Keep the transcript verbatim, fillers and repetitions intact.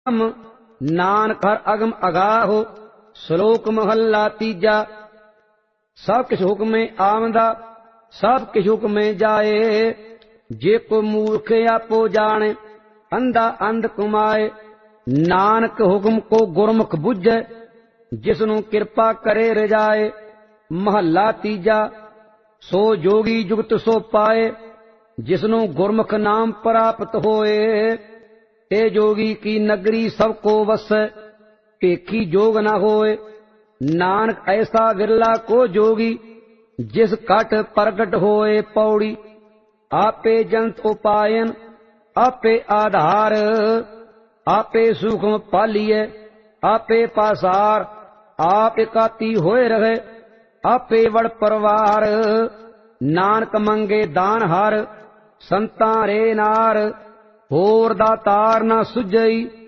ਨਾਨਕ ਹਰ ਅਗਮ ਅਗਾਹੋ। ਸ਼ਲੋਕ ਮਹੱਲਾ ਤੀਜਾ। ਸਭ ਕਿਛ ਹੁਕਮੇ ਆਵੰਦਾ, ਸਭ ਕਿਛ ਹੁਕਮੇ ਜਾਏ। ਜੇ ਕੋ ਮੂਰਖ ਆਪੋ ਜਾਣੇ, ਅੰਧਾ ਅੰਧ ਕੁਮਾਏ। ਨਾਨਕ ਹੁਕਮ ਕੋ ਗੁਰਮੁਖ ਬੁੱਝੈ, ਜਿਸਨੂੰ ਕਿਰਪਾ ਕਰੇ ਰਜਾਏ। ਮਹੱਲਾ ਤੀਜਾ। ਸੋ ਜੋਗੀ ਜੁਗਤ ਸੋ ਪਾਏ, ਜਿਸਨੂੰ ਗੁਰਮੁਖ ਨਾਮ ਪ੍ਰਾਪਤ ਹੋਏ। ਤੇ ਜੋਗੀ ਕੀ ਨਗਰੀ ਸਭ ਕੋ ਵਸੈ, ਭੇਖੀ ਜੋਗ ਨ ਹੋਏ। ਨਾਨਕ ਐਸਾ ਵਿਰਲਾ ਕੋ ਜੋਗੀ, ਜਿਸ ਘਟ ਪ੍ਰਗਟ ਹੋਏ ਪੌੜੀ। ਆਪੇ ਜੰਤ ਉਪਾਇਨ, ਆਪੇ ਆਧਾਰ। ਆਪੇ ਸੂਖਮ ਪਾਲੀਐ, ਆਪੇ ਪਾਸਾਰ। ਆਪ ਇਕਾਤੀ ਹੋਏ ਰਹੇ, ਆਪੇ ਵਡ ਪਰਵਾਰ। ਨਾਨਕ ਮੰਗੇ ਦਾਨ ਹਰ, ਸੰਤਾਂ ਰੇ ਨਾਰ। ਹੋਰ ਦਾਤਾਰ ਨ ਸੁਝਈ,